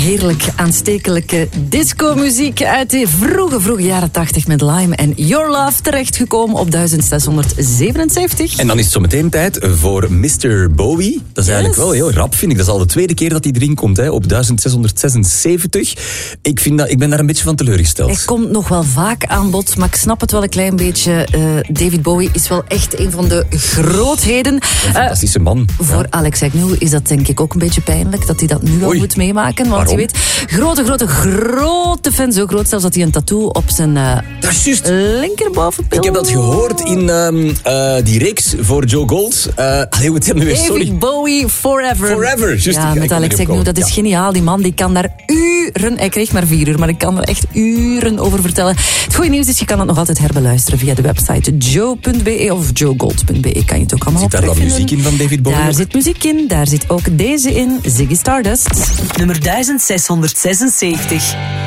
Heerlijk aanstekelijke disco-muziek uit de vroege jaren 80 met Lime en Your Love terechtgekomen op 1677. En dan is het zo meteen tijd voor Mr. Bowie. Dat is eigenlijk wel heel rap, vind ik. Dat is al de tweede keer dat hij erin komt, hè, op 1676. Ik ben daar een beetje van teleurgesteld. Hij komt nog wel vaak aan bod, maar ik snap het wel een klein beetje. David Bowie is wel echt een van de grootheden. Een fantastische man. Voor Alex Agnew is dat denk ik ook een beetje pijnlijk dat hij dat nu al moet meemaken. Want je weet, grote fan, zo groot zelfs dat hij een tattoo op zijn linkerbovenpil. Ik heb dat gehoord in die reeks voor Joe Gold. Hoe heet het nu weer? Sorry. David Bowie Forever. Forever, juist. Ja, met Alex Agnew, dat is geniaal. Die man die kan daar uren, hij kreeg maar 4 uur, maar ik kan er echt uren over vertellen. Het goede nieuws is, je kan het nog altijd herbeluisteren via de website joe.be of joegold.be. Kan je het ook allemaal op terugvinden. Zit daar dan muziek in van David Bowie? Daar zit muziek in, daar zit ook deze in, Ziggy Stardust. Nummer 1676.